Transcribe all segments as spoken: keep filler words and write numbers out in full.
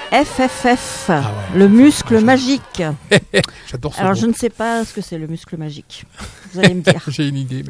F F F, Ah ouais, le muscle magique. J'adore ce Alors, mot. je ne sais pas ce que c'est le muscle magique. Vous allez me dire. J'ai une idée.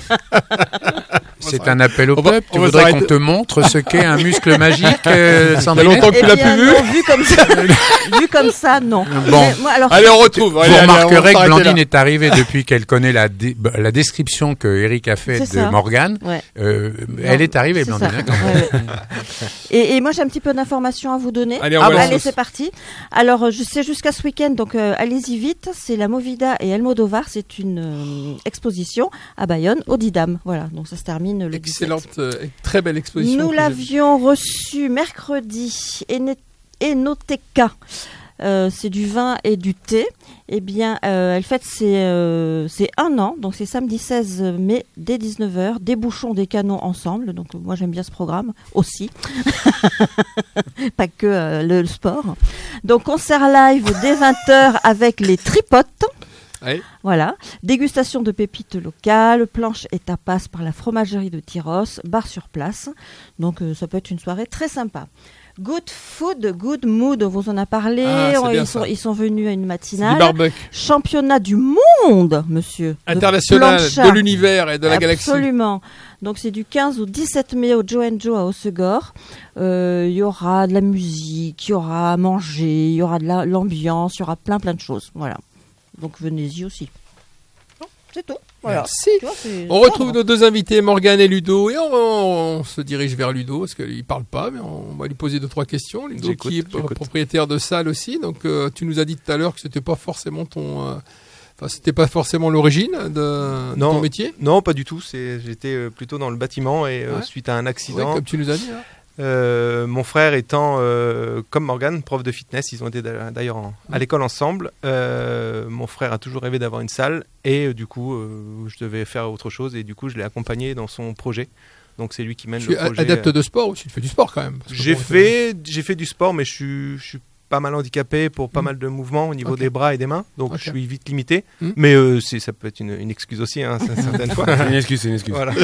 C'est un appel au On va- peuple. Tu on va voudrais s'arrêter. qu'on te montre ce qu'est un muscle magique, euh, Il y a Sandrine longtemps que Eh tu l'as bien, plus vu. non, vu comme ça, vu comme ça, non. Bon. Mais moi, alors, Allez, on retrouve. Vous Allez, allez, on va remarquerez que s'arrêter Blandine là. est arrivée depuis qu'elle connaît la, dé- bah, la description que Eric a faite C'est de ça. Morgane. ouais. Euh, elle est arrivée, C'est Blandine. ça. hein, quand même. Ouais, ouais. Et, et moi, j'ai un petit peu d'informations à vous donner. Allez, on Ah va bon. la Allez, sauce. c'est parti. Alors, euh, je sais jusqu'à ce week-end, donc euh, allez-y vite. C'est la Movida et Almodovar. C'est une euh, exposition à Bayonne, au Didam. Voilà, donc ça se termine le dix-sept. Excellente, euh, très belle exposition. Nous que j'ai vue. l'avions reçu mercredi. Ene- Enoteca. Euh, c'est du vin et du thé. Eh bien, euh, elle fête ses, euh, ses un an, donc c'est samedi seize mai, dès dix-neuf heures, des bouchons, des canons ensemble. Donc moi j'aime bien ce programme aussi, pas que euh, le, le sport. Donc concert live dès vingt heures avec les tripotes. Ouais. Voilà, dégustation de pépites locales, planches et tapas par la fromagerie de Tyros, bar sur place. Donc euh, ça peut être une soirée très sympa. Good food, good mood, on vous en a parlé. Ah, c'est On- bien ils, sont, ça. ils sont venus à une C'est du matinale. barbecue. Championnat du monde, monsieur. de International plancha. de l'univers et de la galaxie. Absolument. Donc c'est du quinze au dix-sept mai au Joe and Joe à Hossegor. Euh, Il y aura de la musique, il y aura à manger, il y aura de la- l'ambiance, il y aura plein plein de choses. Voilà. Donc venez-y aussi. Non, c'est tout. Voilà. Merci. Tu vois, c'est- On retrouve nos deux invités, Morgane et Ludo, et on, on se dirige vers Ludo, parce qu'il ne parle pas, mais on va lui poser deux, trois questions. Ludo J'écoute, qui est j'écoute. propriétaire de salle aussi, donc euh, tu nous as dit tout à l'heure que c'était pas forcément ton... euh, Enfin, c'était pas forcément l'origine de, de Non. ton métier. Non, pas du tout. C'est, j'étais euh, plutôt dans le bâtiment et euh, Ouais. suite à un Oui, accident, comme tu nous as dit. Hein. euh, mon frère étant, euh, comme Morgane, prof de fitness, ils ont été d'a- d'ailleurs en- à Mm. l'école ensemble. Euh, mon frère a toujours rêvé d'avoir une salle et euh, du coup, euh, je devais faire autre chose et du coup, je l'ai accompagné dans son projet. Donc c'est lui qui mène Tu le es projet. adepte de sport aussi, tu fais du sport quand même. parce que J'ai bon, fait, j'ai fait du sport, mais je suis, je suis pas mal handicapé pour pas Mm. mal de mouvements au niveau Ok. des bras et des mains, donc Ok. je suis vite limité. Mm. Mais euh, c'est, ça peut être une, une excuse aussi, hein, certaines fois. C'est une excuse, c'est une excuse. Voilà.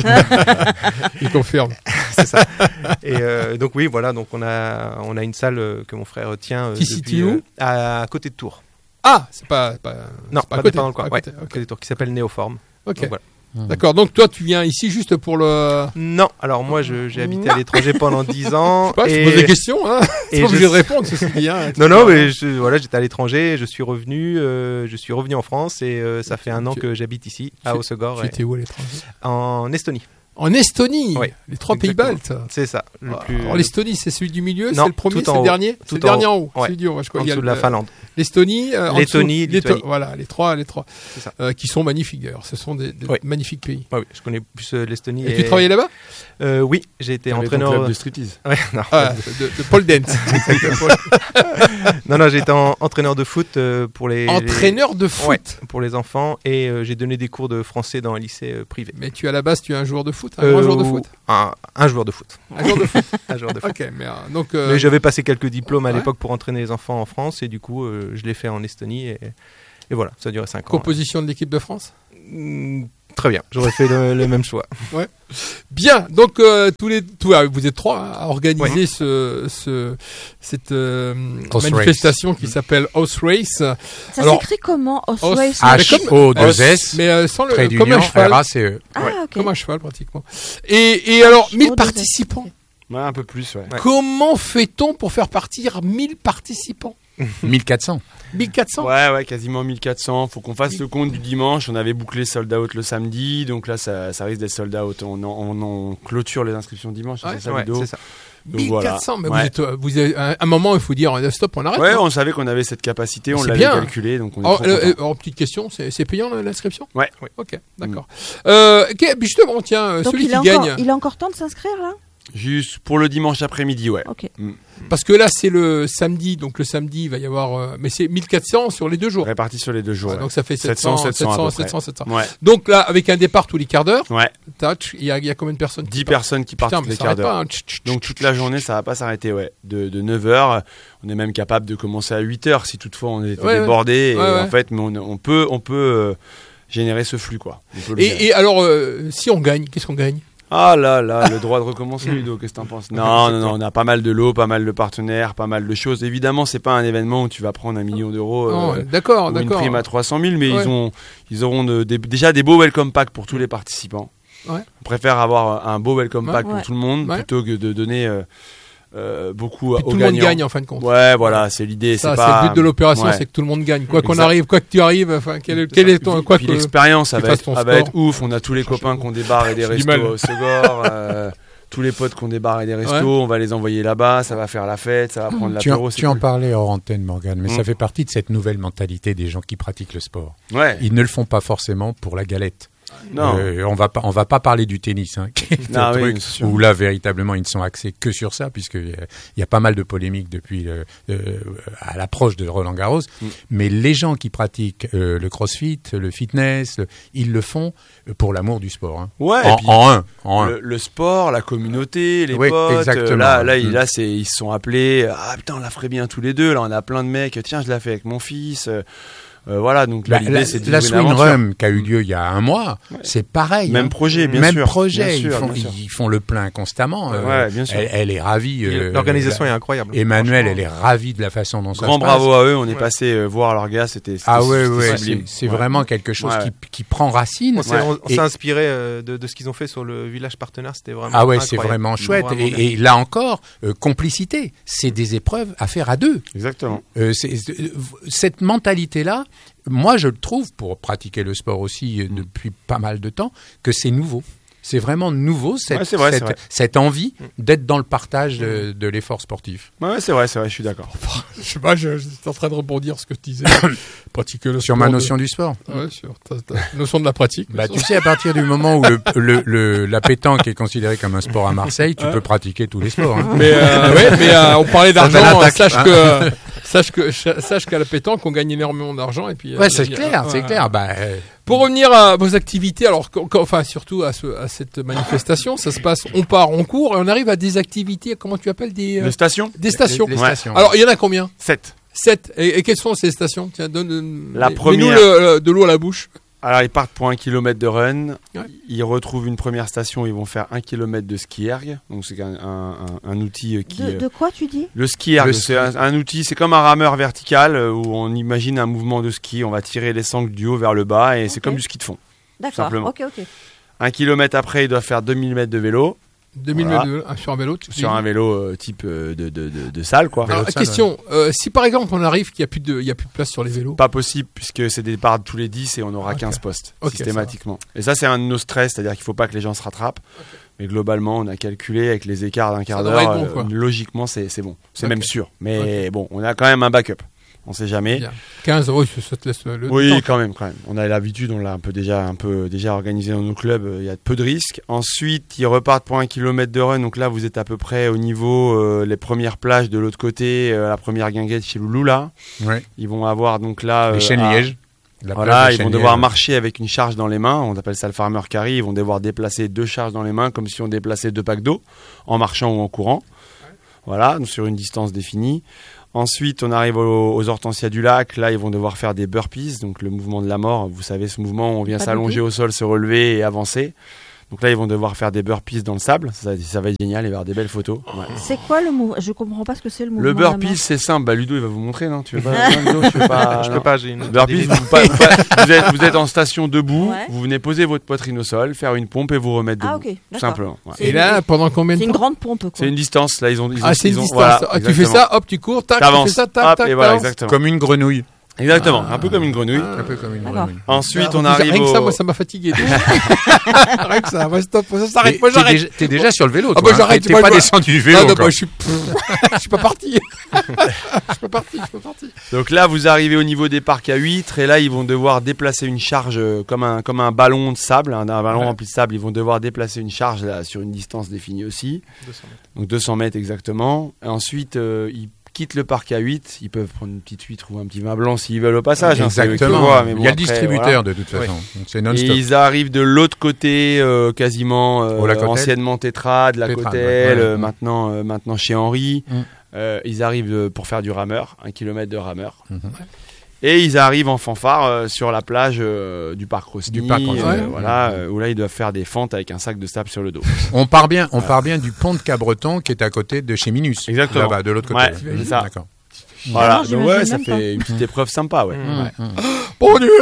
Il confirme. C'est ça. Et euh, donc oui, voilà, donc on a, on a une salle euh, que mon frère tient. euh, Qui depuis, situe où euh, à, à côté de Tours. Ah, c'est pas, pas, Non, c'est pas, à côté. pas dans le coin. à Ouais, côté, à ok. côté de Tours, qui s'appelle Néoforme. Ok. Donc, voilà. D'accord. Donc toi, tu viens ici juste pour le. Non, alors moi je- j'ai habité Non. à l'étranger pendant dix ans. Je sais pas, je et- te pose des questions. Hein. et C'est pas je- obligé de répondre, ceci dit. Hein. Non, non, mais je, voilà, j'étais à l'étranger, je suis revenu, euh, je suis revenu en France et euh, ça fait un an Tu- que j'habite ici, à tu- Hossegor, Tu et- étais où à l'étranger? en Estonie. En Estonie. Oui, Les trois pays exactement. baltes. C'est ça. Le plus, Alors l'Estonie, c'est celui du milieu, Non, c'est le premier, tout c'est en le haut. dernier, c'est Tout le dernier en en haut. Ouais. Celui du haut, je crois. en Il y a dessous de le- la Finlande. L'Estonie, euh, en Lettonie, dessous, Letto- Lituanie. voilà, les trois, les trois, C'est ça. euh, qui sont magnifiques d'ailleurs. Ce sont des, des Oui. magnifiques pays. Ouais, oui, je connais plus euh, l'Estonie. Et, tu travaillais là-bas? euh, Oui, j'ai été Avec ton entraîneur. club de striptease. Ouais, non, Ah, de, de pole dance. non, non, j'ai été en- entraîneur de foot euh, pour les. Entraîneur de les- foot. Ouais, pour les enfants et euh, j'ai donné des cours de français dans un lycée euh, privé. Mais tu à la base, tu es un joueur de foot, un Euh, grand joueur de foot. Un, un joueur de foot. Un joueur de foot. Un joueur de foot. Ok, mais euh, donc. euh, Mais j'avais passé quelques diplômes à ouais. l'époque pour entraîner les enfants en France et du coup euh, je l'ai fait en Estonie et, et voilà, ça a duré cinq ans. composition de l'équipe de France. Mm, Très bien, j'aurais fait le, le même choix. Bien, donc euh, tous les, tous, ah, vous êtes trois hein, à organiser Ouais. ce, ce, cette euh, House manifestation qui s'appelle House Race. Ça Alors- s'écrit comment, Horse House- Race Ah, H O deux S, mais euh, sans le, trait comme d'union, un cheval, R A C E. Ah, ok. comme un cheval pratiquement. Et, et alors H O mille deux S. participants. Ouais, un peu plus, ouais. Ouais. Comment fait-on pour faire partir mille participants? mille quatre cents. mille quatre cents. Ouais, ouais, quasiment mille quatre cents. Faut qu'on fasse le compte du dimanche. On avait bouclé sold out le samedi, donc là, ça, ça risque d'être sold out. On, on, on clôture les inscriptions dimanche, Ouais, c'est ça, Ouais, Ludo c'est ça. Donc mille quatre cents, mais voilà. vous êtes, euh, vous êtes, à un moment, il faut dire euh, stop, on arrête. Ouais, hein. on savait qu'on avait cette capacité, on C'est l'avait bien. calculé, donc on est Oh, trop euh, content. euh, alors, petite question, c'est c'est payant là, l'inscription? Ouais. Oui. Ok, d'accord. Euh, ok, puis justement, tiens, euh, Donc celui il qui a, gagne, encore, il a encore temps de s'inscrire là? Juste pour le dimanche après-midi, ouais. Ok. parce que là c'est le samedi, donc le samedi il va y avoir, euh, mais c'est mille quatre cents sur les deux jours. Réparti sur les deux jours. Ouais, ouais. donc ça fait sept cents, sept cents, sept cents, à peu près. sept cents, sept cents. Ouais. Donc là, avec un départ tous les quarts d'heure, Ouais. touch, il y a, il y a combien de personnes? dix personnes qui partent Putain, tous mais les ça quarts arrête d'heure. pas. Hein. Tch, tch, Donc tch, toute tch, la tch, journée, tch. ça va pas s'arrêter, ouais. De, de neuf heures, on est même capable de commencer à huit heures si toutefois on était Ouais, débordé. ouais. Et Ouais, en ouais. fait, mais on, on peut, on peut euh, générer ce flux, quoi. On peut le gérer. Et, et alors, euh, si on gagne, qu'est-ce qu'on gagne? Ah là là, le droit de recommencer, Ludo, qu'est-ce que t'en penses? Non, non, non, on a pas mal de lots, pas mal de partenaires, pas mal de choses. Évidemment, c'est pas un événement où tu vas prendre un million d'euros Non, euh, d'accord, ou une d'accord. prime à trois cent mille, mais Ouais. ils, ont, ils auront de- des- déjà des beaux welcome packs pour tous les participants. Ouais. On préfère avoir un beau welcome Ouais. pack pour Ouais. tout le monde Ouais. plutôt que de donner euh, euh, beaucoup Puis aux tout le monde gagnants. gagne en fin de compte. Ouais, voilà, c'est l'idée. Ça, c'est c'est pas... le but de l'opération, Ouais. c'est que tout le monde gagne. Quoi qu'on Exact. arrive, quoi que tu arrives, enfin, quel, quel est ton, quoi Puis que. l'expérience, ça tu va, fasses être, ton ça va sport. être ouf. On a tous les copains qui ont des bars et des J'ai du restos mal. au Segor. euh, tous les potes qui ont des bars et des restos, Ouais. on va les envoyer là-bas. Ça va faire la fête, ça va prendre Tu en, l'apéro. c'est tu en cool. parlais hors antenne, Morgane, mais Mm. ça fait partie de cette nouvelle mentalité des gens qui pratiquent le sport. Ouais. Ils ne le font pas forcément pour la galette. Non. Euh, on va pas, on va pas parler du tennis, hein, qui est Ah un oui, truc c'est sûr. où là véritablement ils ne sont axés que sur ça, puisqu'il y, a- il y a pas mal de polémiques depuis euh, euh, à l'approche de Roland Garros. Mm. Mais les gens qui pratiquent euh, le CrossFit, le fitness, le- ils le font pour l'amour du sport. Hein. Ouais. et en, puis, en un, en un. le, le sport, la communauté, les Oui, potes. euh, exactement. Là, là, Mm. il- là, c'est, ils se sont appelés. Ah putain, on la ferait bien tous les deux. Là, on a plein de mecs. Tiens, je la fais avec mon fils. Euh, euh, voilà. Donc là, Bah, l'idée, la, c'est de la vivre une Swing aventure. Rum qui a eu lieu il y a un mois, Ouais. c'est pareil. Même hein. projet, bien Même sûr. projet, Bien ils, sûr, font, bien sûr. ils font le plein constamment. euh, Ouais, bien sûr. Elle, elle est ravie. euh, L'organisation la- est incroyable. Emmanuel, Franchement. elle est ravie de la façon dont ça Grand se passe. bravo à eux. On est Ouais. passé euh, voir leurs gars. C'était. c'était- Ah ouais, c'était ouais, sublime. c'est, c'est Ouais. vraiment quelque chose Ouais. qui, qui prend racine. On s'est, Ouais. on- on Et- s'est inspiré euh, de, de ce qu'ils ont fait sur le village partenaire, c'était vraiment Ah ouais, c'est incroyable. vraiment chouette. Vraiment bien. Et, et là encore, euh, complicité. C'est des épreuves à faire à deux. Exactement. Euh, c'est- c'est- euh, cette mentalité-là, moi je le trouve, pour pratiquer le sport aussi euh, depuis pas mal de temps, que c'est nouveau. C'est vraiment nouveau, cette, Ouais, c'est vrai, c'est cette, vrai. cette envie d'être dans le partage de, de l'effort sportif. Ouais, c'est vrai, c'est vrai. Je suis d'accord. Je sais pas, je- j'étais en train de rebondir ce que tu disais. Pratiquer le Sur sport ma de- notion du sport. Ouais, sur ta, ta notion de la pratique. Bah, tu sais, à partir du moment où le, le, le- la pétanque est considérée comme un sport à Marseille, tu peux pratiquer tous les sports. Hein. Mais, euh, ouais, mais euh, on parlait Ça fait d'argent. l'attaque. Sache que, sache que, sache qu'à la pétanque, on gagne énormément d'argent. Et puis, euh, Ouais, c'est il y a- clair, c'est ouais. clair. Bah, euh, Pour revenir à vos activités, alors, quand- quand- enfin, surtout à, ce, à cette manifestation, ça se passe, on part, on court, et on arrive à des activités, comment tu appelles, des, euh, Les stations. des stations. les, les Ouais. stations. Alors, il y en a combien? sept. Sept. Et, et quelles sont ces stations? Tiens, donne, donne- La mets- première. mets-nous le- le- de l'eau à la bouche. Alors ils partent pour un kilomètre de run, Ouais. ils retrouvent une première station, ils vont faire un kilomètre de ski erg, donc c'est un, un- un- un outil euh, qui... De, euh, de quoi tu dis? Le ski erg, Le c'est ski. un, un outil, c'est comme un rameur vertical euh, où on imagine un mouvement de ski, on va tirer les sangles du haut vers le bas et c'est Ok. comme du ski de fond. D'accord. simplement. Ok, ok. Un kilomètre après, ils doivent faire deux mille mètres de vélo, deux mille Voilà. mètres de- ah, sur un vélo. tu sur dis. un vélo euh, type euh, de, de, de, de salle quoi. Vélo Alors, de salle, question, euh, si par exemple on arrive qu'il n'y a, plus de- il y a plus de place sur les vélos, Pas possible puisque c'est des départs tous les dix et on aura Ok. quinze postes Ok, systématiquement. Et ça c'est un de nos stress, c'est-à-dire qu'il faut pas que les gens se rattrapent. Mais globalement, on a calculé avec les écarts d'un quart Ça devrait d'heure, être bon, euh, quoi. logiquement c'est c'est bon, c'est Ok. même sûr. Mais bon, on a quand même un backup. On sait jamais. Bien. quinze euros, ça te laisse le Oui, temps. quand même, quand même. On a l'habitude, on l'a un peu déjà, un peu déjà organisé dans nos clubs. euh, Il y a peu de risques. Ensuite, ils repartent pour un kilomètre de run. Donc là, vous êtes à peu près au niveau euh, les premières plages de l'autre côté, euh, la première guinguette chez Loulou là. Ouais. Ils vont avoir donc là. Les euh, chênes à- lièges. La Voilà, plage de ils vont Chêne-Liège. devoir marcher avec une charge dans les mains. On appelle ça le farmer carry. Ils vont devoir déplacer deux charges dans les mains comme si on déplaçait deux packs d'eau en marchant ou en courant. Voilà, donc sur une distance définie. Ensuite, on arrive aux, aux hortensias du lac. Là, ils vont devoir faire des burpees, donc le mouvement de la mort. Vous savez, ce mouvement où on vient Pas du s'allonger tout. au sol, se relever et avancer. Donc là, ils vont devoir faire des burpees dans le sable. Ça, ça va être génial, il va y avoir des belles photos. Ouais. C'est quoi le mouvement? Je comprends pas ce que c'est le mouvement. Le de la burpees, main. c'est simple. Bah, Ludo, il va vous montrer, non Tu veux pas non, Ludo, tu veux pas Je non. peux pas, j'ai une. Burpees, vous, pas- pas- vous êtes, vous êtes en station debout, Ouais. vous venez poser votre poitrine au sol, faire une pompe et vous remettre debout. Ah, ok. Tout D'accord. simplement. Ouais. C'est Et là, pendant combien C'est de une temps? grande pompe, quoi. C'est une distance, là ils ont. Ils ont Ah, c'est ils une ont- distance. voilà, Ah, tu fais exactement. ça, hop, tu cours, tac, tu T'avances, fais ça, tac, hop, tac, et voilà, t'avances. exactement. Comme une grenouille. Exactement, Ah. un peu comme une grenouille. Un peu comme une D'accord. grenouille. Ensuite, Ah, on vous- arrive Rien que au. ça, moi, ça m'a fatigué. déjà. Rien que ça, moi, stop, ça s'arrête, Mais moi, t'es j'arrête. déjà- T'es déjà sur le vélo, Ah, toi. bah, j'arrête, T'es moi, pas je- descendu du vélo Non, non, encore. bah, je suis, je suis pas parti. Je suis pas parti, je suis pas parti. Donc là, vous arrivez au niveau des parcs à huîtres et là, ils vont devoir déplacer une charge euh, comme un, comme un ballon de sable, un, un ballon Ouais. rempli de sable. Ils vont devoir déplacer une charge là, sur une distance définie aussi. deux cents mètres. Donc deux cents mètres exactement. Et ensuite, euh, ils quittent le parc à huîtres. Ils peuvent prendre une petite huître ou un petit vin blanc s'ils veulent au passage. hein, c'est eux qui Exactement. voient, mais bon, Il y a le après, distributeur voilà. de toute Oui. façon. Donc c'est Et non-stop. ils arrivent de l'autre côté, euh, quasiment euh, Au Lacotel. anciennement Tétrade, la Tétrade, Cotel, ouais. euh, maintenant, euh, maintenant chez Henri. Mm. Euh, ils arrivent euh, pour faire du rameur, un kilomètre de rameur. Mhm. Et ils arrivent en fanfare euh, sur la plage euh, du parc Rosny, Du parc Rosny, euh, ouais. voilà, euh, où là ils doivent faire des fentes avec un sac de sable sur le dos. On part bien, on part bien du pont de Cabreton qui est à côté de chez Minus. Exactement. Là-bas, de l'autre côté. Ouais, c'est ça. D'accord. Voilà, Non, donc j'imagine ouais, ça même pas. fait une petite épreuve sympa, ouais. Mmh. Ouais. Bon Dieu.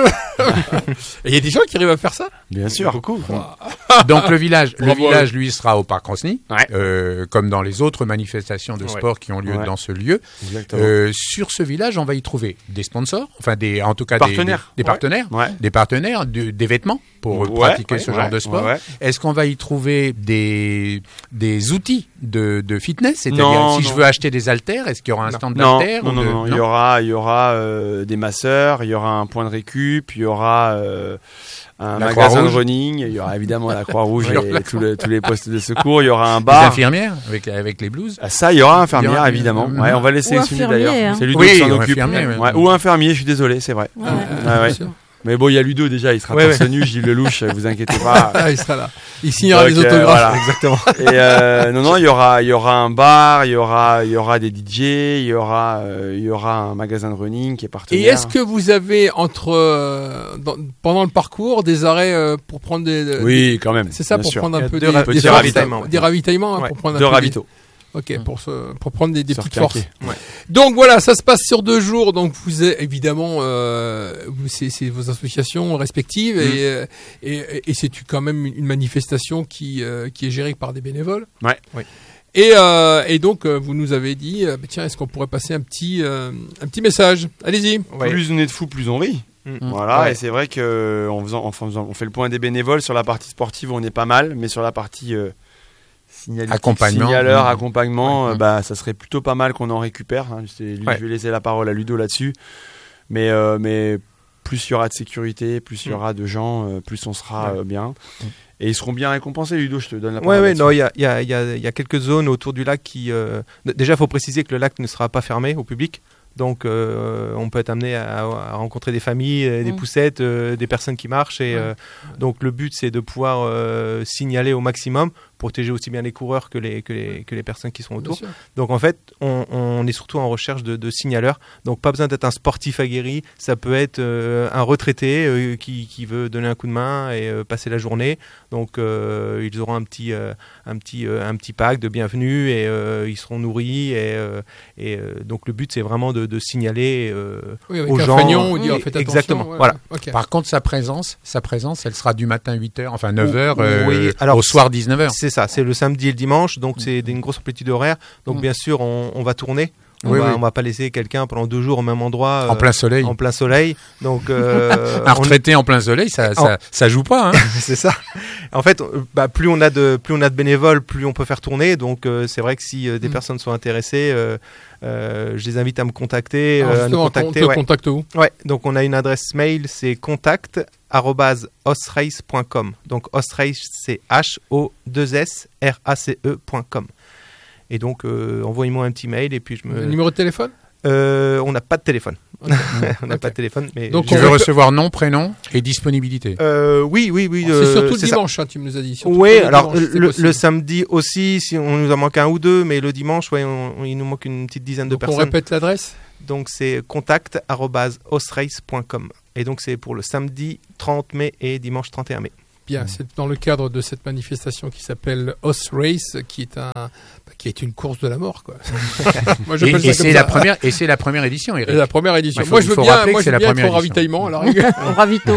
Et il y a des gens qui arrivent à faire ça. Bien sûr. Beaucoup. Donc le village, le Bravo. village, lui, sera au parc Rosny, Ouais. euh, comme dans les autres manifestations de Ouais. sport qui ont lieu Ouais. dans ce lieu. Exactement. Euh, sur ce village, on va y trouver des sponsors, enfin des, en tout cas Partenaires. des, des, des partenaires, Ouais. des partenaires, de- des vêtements pour Ouais, pratiquer ouais, ce ouais, genre de sport. ouais, ouais. Est-ce qu'on va y trouver des des outils de, de fitness, c'est-à-dire Non, si non. je veux acheter des haltères, est-ce qu'il y aura un stand Non, d'haltères non, ou non, de- non, il y aura, il y aura euh, des masseurs, il y aura un point de récup, il y aura euh, un La magasin de Croix-Rouge. running, il y aura évidemment la Croix-Rouge Alors, et la tous les, tous les postes de secours, il y aura un Des bar. infirmières avec avec les blouses. Ah, ça, il y aura un Il y infirmière, aura- évidemment. Mhm. Ouais, on va laisser Ou les soumis infirmier, d'ailleurs. hein. C'est Ludo Oui, qui s'en ou occupe. infirmier, Ouais. ouais. Ou infirmier, je suis désolé, c'est vrai. Ouais. Ouais, ouais. Bien sûr. Mais bon, il y a Ludo déjà, il sera Ouais, torse nu, Gilles Lelouch, vous inquiétez pas. Ah, il sera là. Il signera Donc, les euh, autographes. voilà. Exactement. Et euh, non, non, il y aura, il y aura un bar, il y aura, il y aura des D J, il y aura, euh, il y aura un magasin de running qui est Et partenaire. est-ce que vous avez entre euh, dans- pendant le parcours des arrêts euh, pour prendre des, Oui, quand même. c'est ça bien pour sûr. prendre Il y un a peu deux des, ra- des petits forces, ravitaillements, ouais. des ravitaillements hein, Ouais. pour prendre un De peu des- ravito. Ok, pour se, pour prendre des, des Sur petites Quinquet. forces. Ouais. Donc voilà, ça se passe sur deux jours. Donc vous êtes évidemment, euh, vous- c'est c'est vos associations respectives Mm. et, euh, et, et c'est quand même une manifestation qui euh, qui est gérée par des bénévoles. Ouais. Oui. Et, euh, et donc euh, vous nous avez dit, euh, bah, tiens, est-ce qu'on pourrait passer un petit euh, un petit message? Allez-y. Ouais. Plus on est de fous, plus on rit. Mm. Voilà, Ouais. et c'est vrai que en faisant, en faisant- on fait le point des bénévoles sur la partie sportive, on est pas mal, mais sur la partie euh, signalétique, Accompagnement. signaleur, Mmh. accompagnement, Ouais. euh, bah ça serait plutôt pas mal qu'on en récupère. hein. C'est- Ouais. Je vais laisser la parole à Ludo là-dessus, mais euh, mais plus il y aura de sécurité, plus il y Mm. aura de gens, euh, plus on sera Ouais. euh, bien. Et ils seront bien récompensés, Ludo. Je te donne la parole. Ouais, ouais, là-dessus. non, il y a, il y, a, il y, a, il y a quelques zones autour du lac qui. euh, d- Déjà, il faut préciser que le lac ne sera pas fermé au public. Donc, euh, on peut être amené à, à rencontrer des familles, euh, des Mm. poussettes, euh, des personnes qui marchent. Et Ouais. euh, donc, le but, c'est de pouvoir euh, signaler au maximum, protéger aussi bien les coureurs que les, que les, que les personnes qui sont autour. Bien sûr. Donc en fait, on, on est surtout en recherche de, de signaleurs. Donc pas besoin d'être un sportif aguerri. Ça peut être euh, un retraité euh, qui, qui veut donner un coup de main et euh, passer la journée. Donc euh, ils auront un petit, euh, un petit, euh, un petit pack de bienvenue et euh, ils seront nourris. Et, euh, et euh, donc le but c'est vraiment de, de signaler euh, Oui, avec aux un gens. fanion, ou dire Oui, faites attention. exactement, ouais, voilà. ok. Par contre, sa présence, sa présence, elle sera du matin huit heures, enfin neuf heures, Oui, euh, alors, au soir dix-neuf heures. C'est ça, c'est le samedi et le dimanche, donc c'est une grosse amplitude horaire. Donc Mm. bien sûr, on, on va tourner. On, Oui, va, oui. on va pas laisser quelqu'un pendant deux jours au même endroit. En euh, plein soleil. En plein soleil. Donc, euh, Un on- retraité en plein soleil, ça, ça, ça joue pas. Hein. c'est ça. En fait, euh, bah, plus on a de plus on a de bénévoles, plus on peut faire tourner. Donc, euh, c'est vrai que si euh, des Mm. personnes sont intéressées, euh, euh, je les invite à me contacter, Alors, euh, à nous justement, on contacter. te Ouais. contacte où? Ouais. Donc, on a une adresse mail, c'est contact arobase osrace point com. Donc, osrace, c'est H O deux S R A C E point com. Et donc, euh, envoyez-moi un petit mail et puis je Le me. numéro de téléphone? Euh, on n'a pas de téléphone. Ok. on n'a Ok. pas de téléphone. Mais Donc, Tu on veux répète- recevoir nom, prénom et disponibilité. Euh, oui, oui, oui. C'est euh, surtout le c'est ça. dimanche, hein, tu nous as dit. surtout Oui, le alors dimanche, c'est le, possible. le samedi aussi, si on nous en manque un ou deux, mais le dimanche, ouais, on- on- il nous manque une petite dizaine de Donc, on personnes. répète l'adresse? Donc c'est contact arobase osrace point com. Et donc c'est pour le samedi trente mai et dimanche trente et un mai. Bien, c'est dans le cadre de cette manifestation qui s'appelle Os Race, qui est un, qui est une course de la mort, quoi. Moi, Et, j'appelle et ça comme c'est ça. la première, et c'est la première édition, Eric. Et la première édition. Il faut- moi, il je veux faut bien, rappeler moi, que je c'est veux la bien être première au édition. ravitaillement, à la rigueur. Au ravito.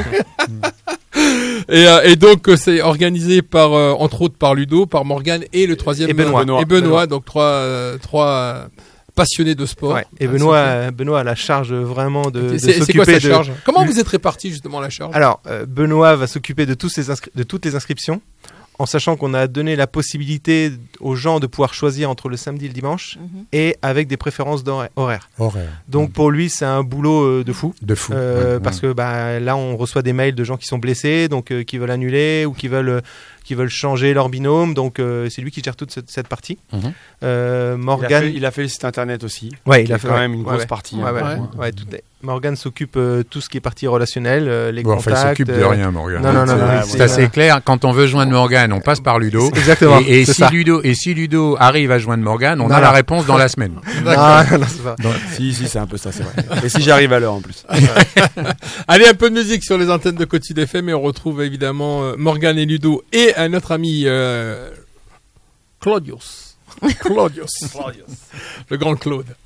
et, euh, et donc, euh, c'est organisé par, euh, entre autres, par Ludo, par Morgane et le troisième Et Benoît. euh, et Benoît, donc trois, euh, trois euh, passionnés de sport. Ouais. Et Ah, Benoît, c'est euh, Benoît a la charge vraiment de, de C'est c'est s'occuper quoi sa de. charge? Comment Le- vous êtes répartis justement la charge? Alors euh, Benoît va s'occuper de, tous ces inscri- de toutes les inscriptions, en sachant qu'on a donné la possibilité aux gens de pouvoir choisir entre le samedi et le dimanche, Mhm. et avec des préférences d'hora- horaires. Horaire. Donc pour lui, c'est un boulot euh, de fou. De fou. Euh, Ouais, parce ouais. que bah, là, on reçoit des mails de gens qui sont blessés, donc euh, qui veulent annuler ou qui veulent, euh, qui veulent changer leur binôme. Donc euh, c'est lui qui gère toute cette, cette partie. Mhm. Euh, Il, a Morgan, fait, il a fait le site internet aussi. ouais, il qui a est fait quand ouais, même une ouais, grosse ouais. partie. Ouais, hein. ouais, Ouais. ouais, tout est- Morgan s'occupe euh, tout ce qui est partie relationnelle, euh, les Bon, enfin, il contacts. s'occupe de euh, rien, Morgan. non, non, non, C'est- non, c'est c'est- assez clair. Quand on veut joindre Morgan, on passe par Ludo. Exactement. Et, et c'est si ça. Ludo, et si Ludo arrive à joindre Morgan, on Non, a la non. réponse dans la semaine. Non, non, non, c'est pas. Si, si, c'est un peu ça, c'est vrai. Et si j'arrive à l'heure en plus. Allez, un peu de musique sur les antennes de Côte Sud F M et on retrouve évidemment euh, Morgan et Ludo et un autre ami euh, Claudius. Claudius. Le grand Claude.